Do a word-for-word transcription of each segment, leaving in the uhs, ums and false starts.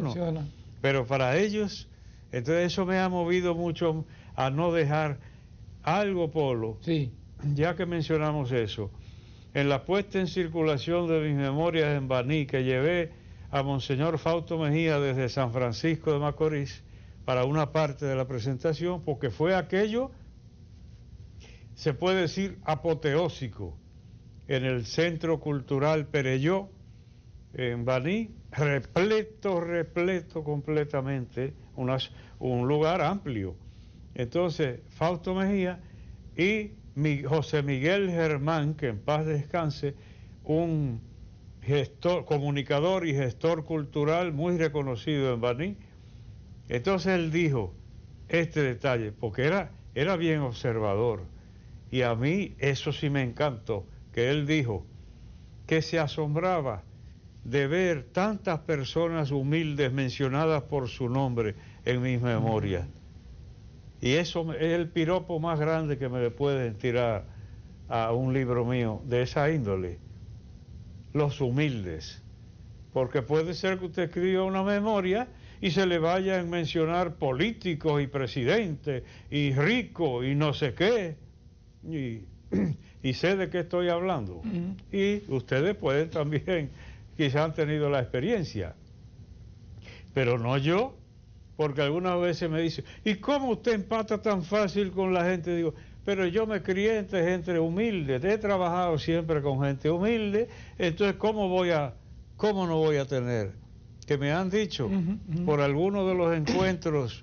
funciona. funciona. Pero para ellos, entonces eso me ha movido mucho a no dejar algo, Polo, Sí. ya que mencionamos eso. En la puesta en circulación de mis memorias en Baní, que llevé a Monseñor Fausto Mejía desde San Francisco de Macorís para una parte de la presentación, porque fue aquello, se puede decir, apoteósico, en el Centro Cultural Perelló, en Baní, repleto, repleto completamente, unas, un lugar amplio. Entonces, Fausto Mejía y mi, José Miguel Germán, que en paz descanse, un gestor, comunicador y gestor cultural muy reconocido en Baní. Entonces él dijo este detalle, porque era, era bien observador, y a mí eso sí me encantó, que él dijo que se asombraba de ver tantas personas humildes mencionadas por su nombre en mis memorias. Y eso es el piropo más grande que me le pueden tirar a un libro mío de esa índole. Los humildes. Porque puede ser que usted escriba una memoria y se le vaya a mencionar políticos y presidentes y ricos y no sé qué. Y, y sé de qué estoy hablando. Uh-huh. Y ustedes pueden también, quizás han tenido la experiencia. Pero no yo. Porque algunas veces me dicen, ¿y cómo usted empata tan fácil con la gente? Digo, pero yo me crié entre gente humilde, he trabajado siempre con gente humilde, entonces ¿cómo voy a, cómo no voy a tener? Que me han dicho, uh-huh, uh-huh. por algunos de los encuentros,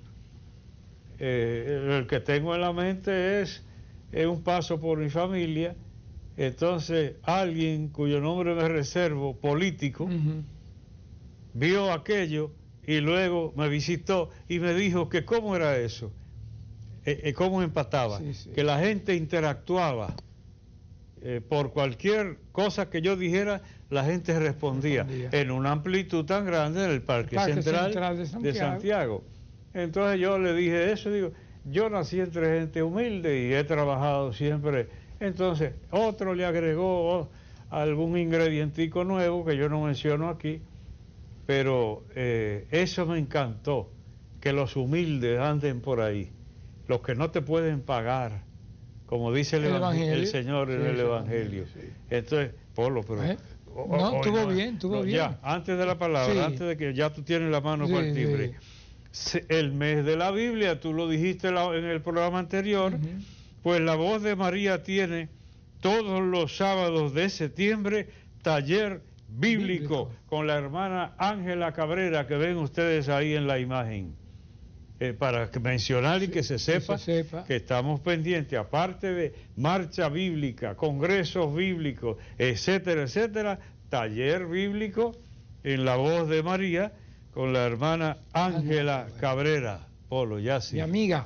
eh, el que tengo en la mente es, es un paso por mi familia, entonces alguien cuyo nombre me reservo, político, uh-huh. vio aquello, y luego me visitó y me dijo que cómo era eso, eh, eh, cómo empataba, sí, sí. que la gente interactuaba, eh, por cualquier cosa que yo dijera, la gente respondía, respondía. en una amplitud tan grande en el Parque, Parque Central, Central de, Santiago. de Santiago. Entonces yo le dije eso, digo, yo nací entre gente humilde y he trabajado siempre. Entonces otro le agregó algún ingredientico nuevo que yo no menciono aquí. Pero eh, eso me encantó, que los humildes anden por ahí, los que no te pueden pagar, como dice el, el, evangelio, el Señor en sí, el Evangelio. Sí. Entonces, Polo, pero... ¿Eh? O, no, estuvo no, bien, estuvo no, bien. Ya, antes de la palabra, sí. antes de que ya tú tienes la mano sí, para el timbre. Sí. El mes de la Biblia, tú lo dijiste en el programa anterior, uh-huh. pues la Voz de María tiene todos los sábados de septiembre taller Bíblico, bíblico, con la hermana Ángela Cabrera, que ven ustedes ahí en la imagen, eh, para que mencionar y sí, que, se sepa, que se sepa que estamos pendientes, aparte de marcha bíblica, congresos bíblicos, etcétera, etcétera, taller bíblico en la Voz de María con la hermana Ángela Cabrera. Polo, ya sí. Mi amiga.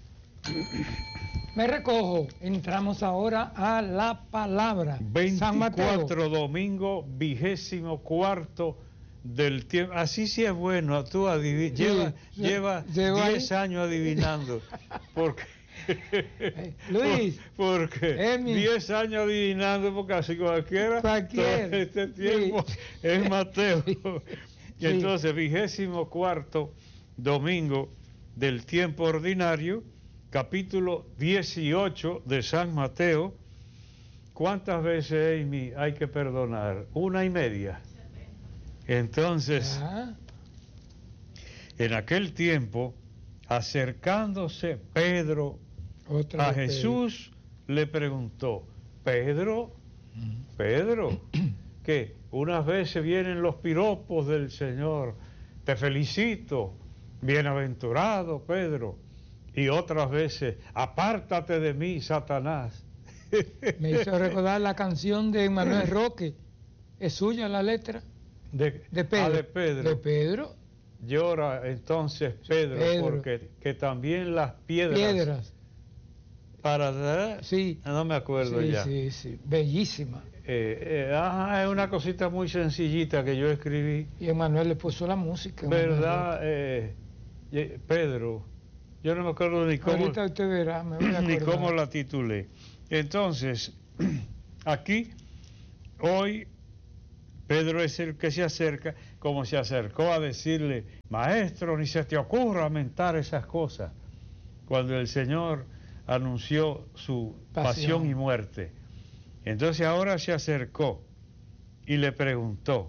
Me recojo, entramos ahora a la palabra. San Mateo. veinticuatro domingo, vigésimo cuarto del tiempo. Así sí es bueno, tú adivinas. Sí, lleva, sí, lleva diez años adivinando. Porque, Luis. Porque diez años adivinando, porque así cualquiera. Cualquiera. Este tiempo sí. es Mateo. Sí. Y entonces, vigésimo cuarto domingo del tiempo ordinario. Capítulo dieciocho de San Mateo. ¿Cuántas veces, Amy, hay que perdonar? Una y media. Entonces, ¿ah? en aquel tiempo, acercándose Pedro Otra a Jesús, Pedro. le preguntó, Pedro, Pedro, que unas veces vienen los piropos del Señor, te felicito, bienaventurado Pedro, y otras veces, apártate de mí, Satanás. Me hizo recordar la canción de Manuel Roque. ¿Es suya la letra? De, de, Pedro. Ah, de Pedro. De Pedro. Llora entonces Pedro, Pedro. porque que también las piedras. Piedras. Para... Sí. No me acuerdo sí, ya. Sí, sí, bellísima. Eh, eh, ajá, es una cosita muy sencillita que yo escribí. Y Emanuel le puso la música. ¿Verdad? Eh, Pedro... Yo no me acuerdo ni cómo, Ahorita usted verá, me voy a ni cómo la titulé. Entonces, aquí, hoy, Pedro es el que se acerca como se acercó a decirle, maestro, ni se te ocurra mentar esas cosas, cuando el Señor anunció su pasión, pasión y muerte. Entonces ahora se acercó y le preguntó.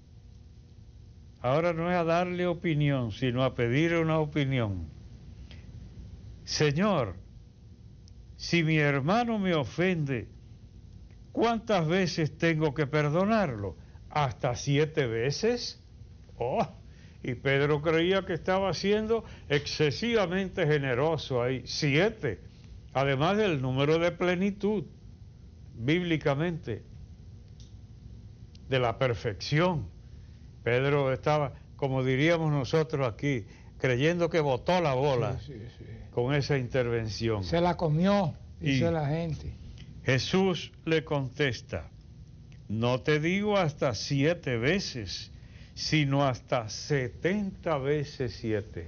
Ahora no es a darle opinión, sino a pedir una opinión. Señor, si mi hermano me ofende, ¿cuántas veces tengo que perdonarlo? ¿Hasta siete veces? Oh, y Pedro creía que estaba siendo excesivamente generoso ahí. Siete, además del número de plenitud, bíblicamente, de la perfección. Pedro estaba, como diríamos nosotros aquí, creyendo que botó la bola sí, sí, sí. con esa intervención. Se la comió, dice la gente. Jesús le contesta, no te digo hasta siete veces, sino hasta setenta veces siete.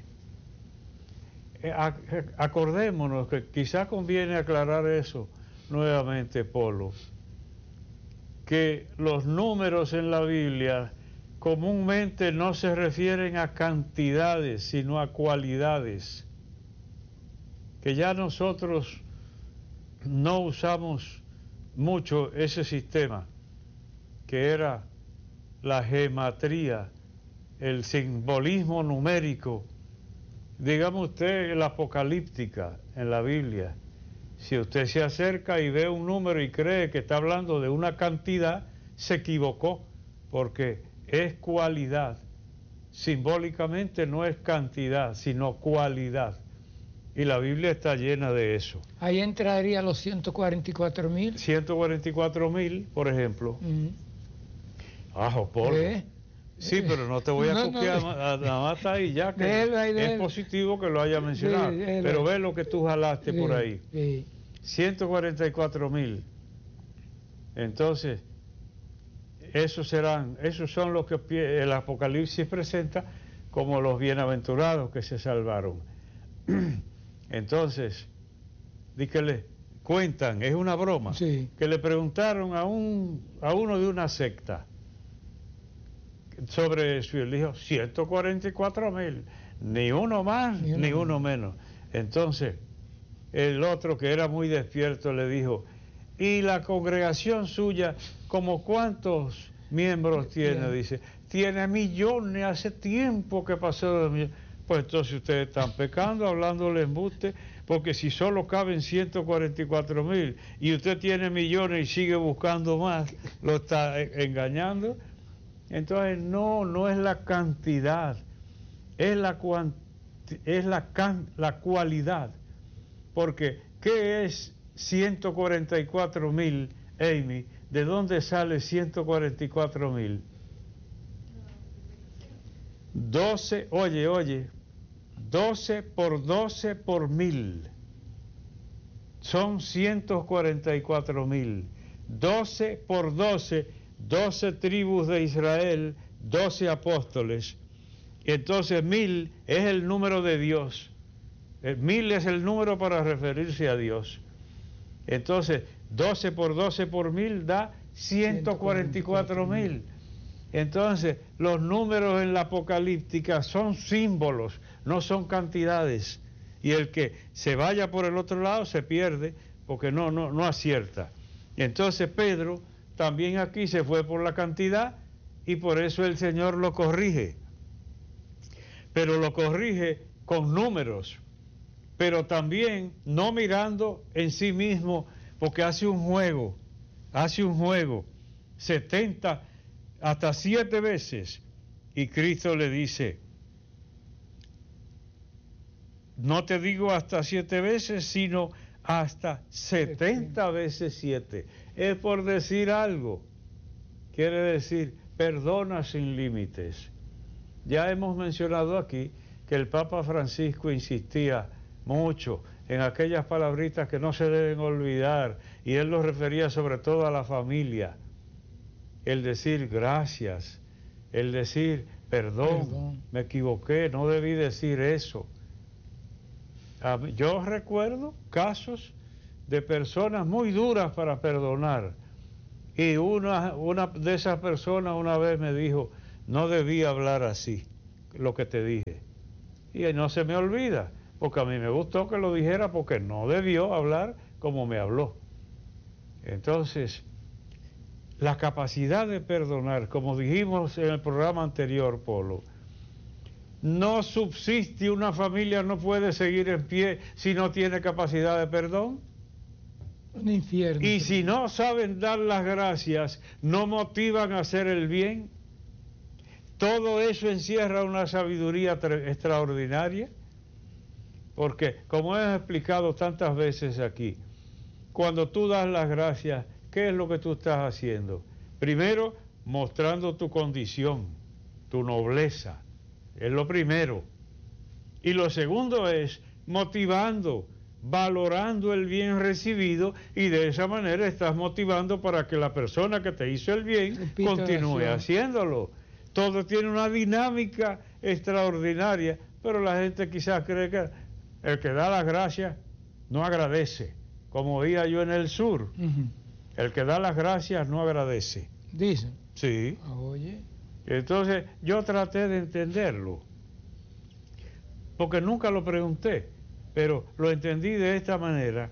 Acordémonos que quizá conviene aclarar eso nuevamente, Polo, que los números en la Biblia comúnmente no se refieren a cantidades, sino a cualidades, que ya nosotros no usamos mucho ese sistema, que era la gematría, el simbolismo numérico, digamos usted la apocalíptica en la Biblia. Si usted se acerca y ve un número y cree que está hablando de una cantidad, se equivocó, porque es cualidad. Simbólicamente no es cantidad, sino cualidad. Y la Biblia está llena de eso. Ahí entraría los ciento cuarenta y cuatro mil. ciento cuarenta y cuatro mil, por ejemplo. Mm. Ajo, Polo. ¿Eh? Sí, pero no te voy a no, copiar, no, nada más está ahí ya, que déjelo, ahí, es positivo que lo haya mencionado. Sí, pero ve lo que tú jalaste sí, por ahí. Sí. ciento cuarenta y cuatro mil. Entonces, esos serán, esos son los que el Apocalipsis presenta como los bienaventurados que se salvaron. Entonces, di que le cuentan, es una broma, sí. que le preguntaron a un a uno de una secta sobre eso y él dijo ciento cuarenta y cuatro mil, ni uno más ni uno, ni uno menos. Entonces el otro, que era muy despierto, le dijo, ¿y la congregación suya como cuántos miembros tiene? Bien. Dice, tiene millones, hace tiempo que pasó de millones. Pues entonces ustedes están pecando, hablándole embuste, porque si solo caben ciento cuarenta y cuatro mil y usted tiene millones y sigue buscando más, lo está engañando. Entonces no, no es la cantidad, es la cuanti, es la, can, la cualidad. Porque, ¿qué es ciento cuarenta y cuatro mil, Amy? ¿De dónde sale ciento cuarenta y cuatro mil? doce, oye, oye, doce por doce por mil. Son ciento cuarenta y cuatro mil. doce por doce, doce tribus de Israel, doce apóstoles. Entonces mil es el número de Dios. El mil es el número para referirse a Dios. Entonces, doce por doce por mil da ciento cuarenta y cuatro mil. Entonces, los números en la apocalíptica son símbolos, no son cantidades. Y el que se vaya por el otro lado se pierde, porque no, no, no acierta. Entonces Pedro también aquí se fue por la cantidad y por eso el Señor lo corrige. Pero lo corrige con números, pero también no mirando en sí mismo, porque hace un juego, hace un juego, setenta hasta siete veces, y Cristo le dice, no te digo hasta siete veces, sino hasta setenta veces siete. Es por decir algo, quiere decir, perdona sin límites. Ya hemos mencionado aquí que el Papa Francisco insistía mucho en aquellas palabritas que no se deben olvidar, y él lo refería sobre todo a la familia. El decir gracias, el decir perdón, perdón. me equivoqué, no debí decir eso. Yo recuerdo casos de personas muy duras para perdonar, y una, una de esas personas una vez me dijo, no debí hablar así, lo que te dije. Y no se me olvida, porque a mí me gustó que lo dijera, porque no debió hablar como me habló. Entonces, la capacidad de perdonar, como dijimos en el programa anterior, Polo, no subsiste, una familia no puede seguir en pie si no tiene capacidad de perdón. Un infierno. Y si no saben dar las gracias, no motivan a hacer el bien. Todo eso encierra una sabiduría extraordinaria, porque como he explicado tantas veces aquí, cuando tú das las gracias, ¿qué es lo que tú estás haciendo? Primero, mostrando tu condición, tu nobleza, es lo primero. Y lo segundo es motivando, valorando el bien recibido, y de esa manera estás motivando para que la persona que te hizo el bien Repito continúe eso. haciéndolo. Todo tiene una dinámica extraordinaria, pero la gente quizás cree que el que da las gracias no agradece, como oía yo en el sur. Ujú. El que da las gracias no agradece. Dicen. Sí. Oye. Entonces yo traté de entenderlo, porque nunca lo pregunté, pero lo entendí de esta manera.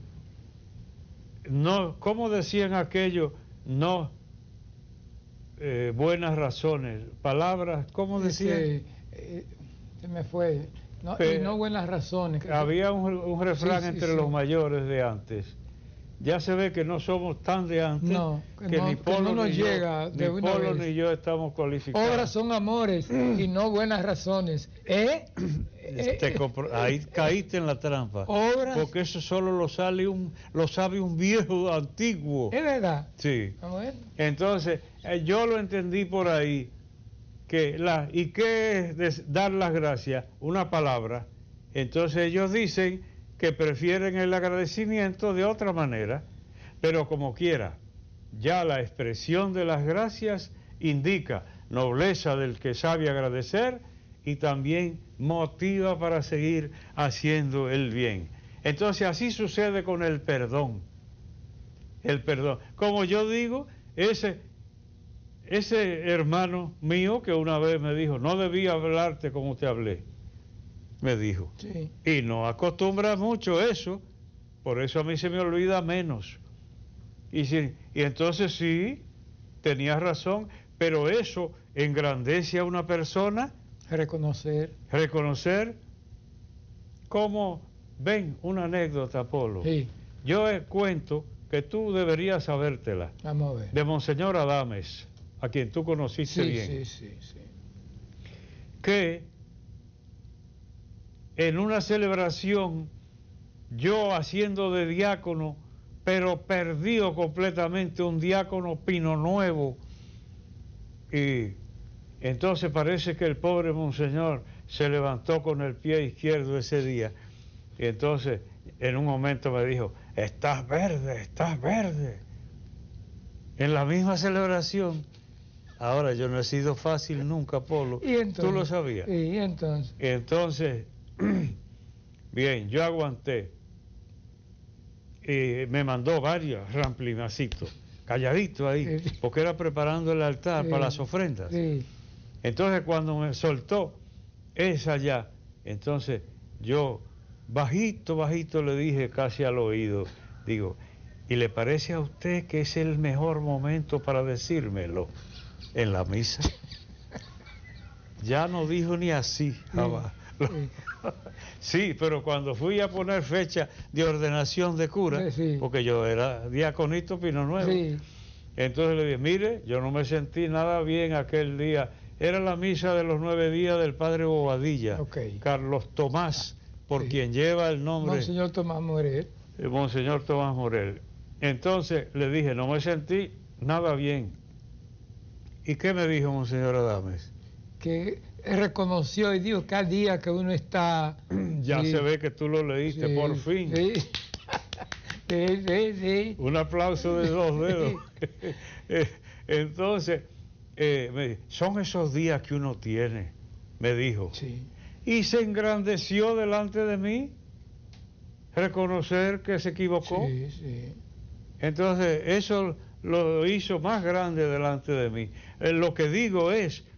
No, ¿cómo decían aquello? No eh, buenas razones, palabras, ¿cómo decían? Ese, eh, se me fue. No, y Pero no buenas razones. que- había un, un refrán Sí, sí, entre sí. los mayores de antes. Ya se ve que no somos tan de antes, No, que que no- ni que Polo no nos ni yo, llega de ni una Polo vez. ni yo estamos cualificados. Obras son amores y no buenas razones. ¿Eh? Te compro- ahí caíste en la trampa. Obras. Porque eso solo lo, sale un, lo sabe un viejo antiguo. Es verdad. Sí. A ver. Entonces, eh, yo lo entendí por ahí. Que la, ¿Y qué es des- dar las gracias? Una palabra. Entonces ellos dicen que prefieren el agradecimiento de otra manera, pero como quiera, ya la expresión de las gracias indica nobleza del que sabe agradecer y también motiva para seguir haciendo el bien. Entonces así sucede con el perdón. El perdón. Como yo digo, ese, ese hermano mío que una vez me dijo, no debía hablarte como te hablé, me dijo. Sí. Y no acostumbra mucho eso, por eso a mí se me olvida menos. Y, si, y entonces sí, tenías razón, pero eso engrandece a una persona, Reconocer. reconocer como, ven, una anécdota, Polo. Sí. Yo eh, cuento que tú deberías sabértela, Vamos a ver. de Monseñor Adames, a quien tú conociste Sí, bien, sí, sí, sí. que en una celebración, yo haciendo de diácono, pero perdido completamente, un diácono pino nuevo, y entonces parece que el pobre Monseñor se levantó con el pie izquierdo ese día, y entonces en un momento me dijo, estás verde, estás verde, en la misma celebración. Ahora, yo no he sido fácil nunca, Polo, ¿Y entonces? tú lo sabías. Sí, y entonces. Entonces, bien, yo aguanté. Y me mandó varios ramplimacitos, calladito ahí, Sí. porque era preparando el altar Sí. para las ofrendas. Sí. Entonces, cuando me soltó esa ya, entonces yo bajito, bajito le dije casi al oído, digo, ¿y le parece a usted que es el mejor momento para decírmelo en la misa? Ya no dijo ni así, jamás. Sí. Sí, pero cuando fui a poner fecha de ordenación de cura, Sí, sí. porque yo era diaconito Pino Nuevo, Sí. entonces le dije, mire, yo no me sentí nada bien aquel día. Era la misa de los nueve días del padre Bobadilla, Ok. Carlos Tomás, por Sí. quien lleva el nombre, Monseñor Tomás Morel. eh, Monseñor Tomás Morel. Entonces le dije, no me sentí nada bien. ¿Y qué me dijo Monseñor Adames? Que reconoció y dijo cada día que uno está. Ya sí, se ve que tú lo leíste sí, por fin. Sí. Sí, sí, sí. Un aplauso de dos dedos. Eh, Entonces, eh, me dijo, son esos días que uno tiene, me dijo. Sí. Y se engrandeció delante de mí, reconocer que se equivocó. Sí, sí. Entonces, eso lo hizo más grande delante de mí. Eh, lo que digo es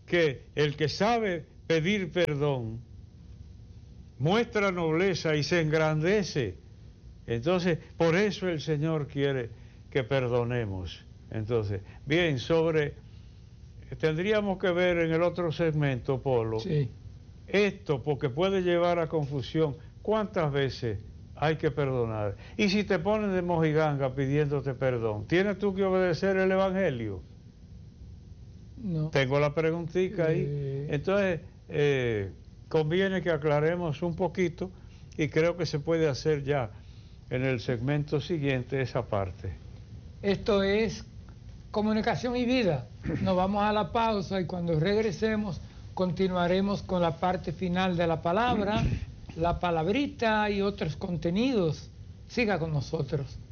que el que sabe pedir perdón muestra nobleza y se engrandece. Entonces, por eso el Señor quiere que perdonemos. Entonces, bien, sobre, tendríamos que ver en el otro segmento, Polo, Sí. esto, porque puede llevar a confusión. ¿Cuántas veces hay que perdonar? Y si te ponen de mojiganga pidiéndote perdón, ¿tienes tú que obedecer el Evangelio? No. Tengo la preguntita ahí. Eh. Entonces, eh, conviene que aclaremos un poquito y creo que se puede hacer ya en el segmento siguiente esa parte. Esto es Comunicación y Vida. Nos vamos a la pausa y cuando regresemos continuaremos con la parte final de la palabra, la palabrita y otros contenidos. Siga con nosotros.